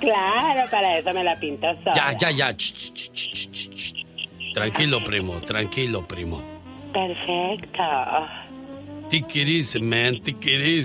claro, para eso me la pinto sola. Ya. Tranquilo, primo. Perfecto. Take it easy, man. ¿Qué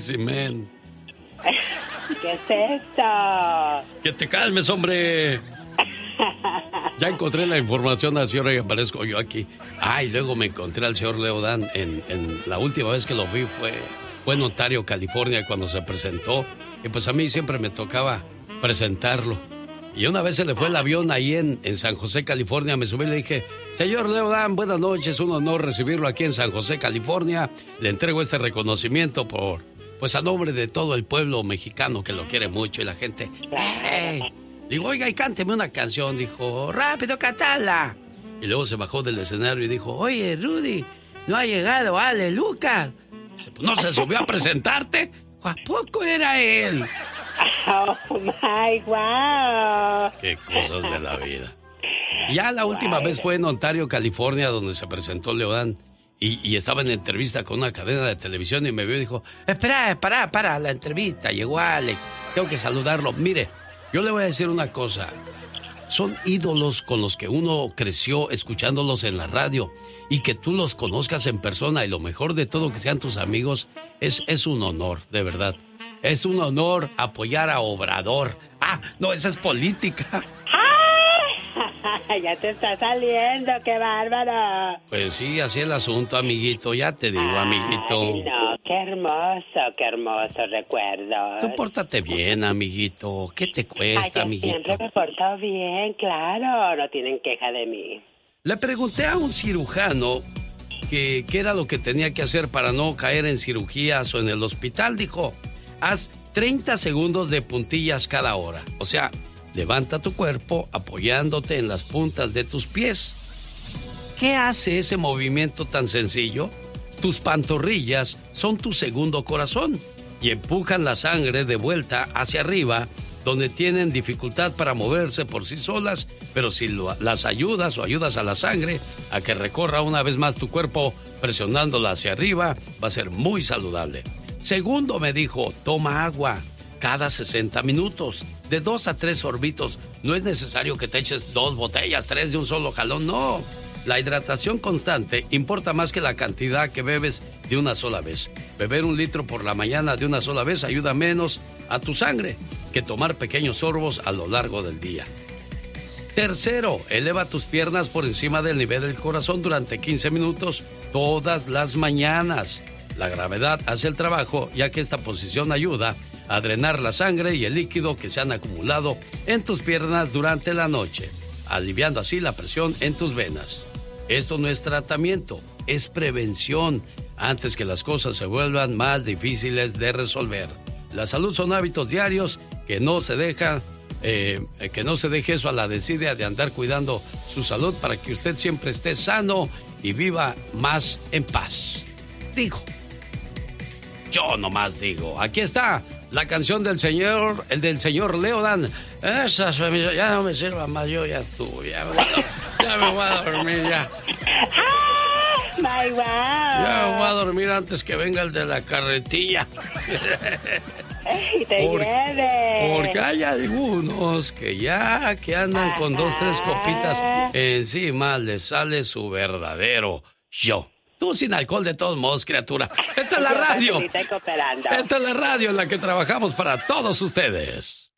es esto? Que te calmes, hombre. Ya encontré la información al señor y aparezco yo aquí. Y luego me encontré al señor Leodán en la última vez que lo vi fue en Ontario, California, cuando se presentó. Y pues a mí siempre me tocaba presentarlo. Y una vez se le fue el avión ahí en San José, California. Me subí y le dije, señor Leodán, buenas noches, un honor recibirlo aquí en San José, California. Le entrego este reconocimiento pues a nombre de todo el pueblo mexicano que lo quiere mucho y la gente. Digo, oiga, y cánteme una canción. Dijo, rápido, cantala. Y luego se bajó del escenario y dijo, oye, Rudy, no ha llegado Ale Lucas. Dice, pues no se subió a presentarte. ¿A poco era él? Oh my wow. Qué cosas de la vida. Ya la última vez fue en Ontario, California, donde se presentó Leodán. Y estaba en entrevista con una cadena de televisión y me vio y dijo, espera, para la entrevista. Llegó Alex, tengo que saludarlo. Mire, yo le voy a decir una cosa. Son ídolos con los que uno creció escuchándolos en la radio. Y que tú los conozcas en persona y lo mejor de todo que sean tus amigos es un honor, de verdad. Es un honor apoyar a Obrador. No, esa es política. Ya te está saliendo, qué bárbaro. Pues sí, así es el asunto, amiguito. Ya te digo, amiguito. Ay, no, qué hermoso recuerdo. Tú pórtate bien, amiguito. ¿Qué te cuesta, amiguito? Siempre me porto bien, claro. No tienen queja de mí. Le pregunté a un cirujano qué era lo que tenía que hacer para no caer en cirugías o en el hospital. Dijo, haz 30 segundos de puntillas cada hora. O sea, levanta tu cuerpo apoyándote en las puntas de tus pies. ¿Qué hace ese movimiento tan sencillo? Tus pantorrillas son tu segundo corazón y empujan la sangre de vuelta hacia arriba, donde tienen dificultad para moverse por sí solas, pero si las ayudas o ayudas a la sangre a que recorra una vez más tu cuerpo presionándola hacia arriba, va a ser muy saludable. Segundo, me dijo, toma agua cada 60 minutos, de 2 a 3 sorbitos. No es necesario que te eches 2 botellas, 3 de un solo jalón, no. La hidratación constante importa más que la cantidad que bebes de una sola vez. Beber 1 litro por la mañana de una sola vez ayuda menos a tu sangre que tomar pequeños sorbos a lo largo del día. Tercero, eleva tus piernas por encima del nivel del corazón durante 15 minutos todas las mañanas. La gravedad hace el trabajo, ya que esta posición ayuda a drenar la sangre y el líquido que se han acumulado en tus piernas durante la noche, aliviando así la presión en tus venas. Esto no es tratamiento, es prevención, antes que las cosas se vuelvan más difíciles de resolver. La salud son hábitos diarios que no se deje eso a la desidia de andar cuidando su salud para que usted siempre esté sano y viva más en paz. Digo, yo nomás digo, aquí está la canción del señor Leodán. Esa ya no me sirva más, yo ya estuve, ya me voy a dormir ya. My wow. Ya me voy a dormir antes que venga el de la carretilla. Y te lleve. Porque hay algunos que andan con 2, 3 copitas encima, les sale su verdadero yo. Tú sin alcohol de todos modos, criatura. Esta es la radio. Esta es la radio en la que trabajamos para todos ustedes.